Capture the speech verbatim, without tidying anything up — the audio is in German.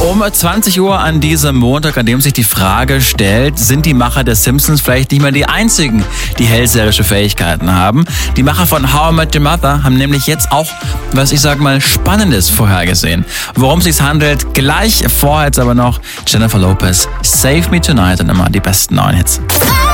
Um zwanzig Uhr an diesem Montag, an dem sich die Frage stellt, sind die Macher der Simpsons vielleicht nicht mehr die einzigen, die hellseherische Fähigkeiten haben? Die Macher von How I Met Your Mother haben nämlich jetzt auch, was ich sag mal, Spannendes vorhergesehen. Worum es sich handelt, gleich. Vorher jetzt aber noch Jennifer Lopez, Save Me Tonight und immer die besten neuen Hits.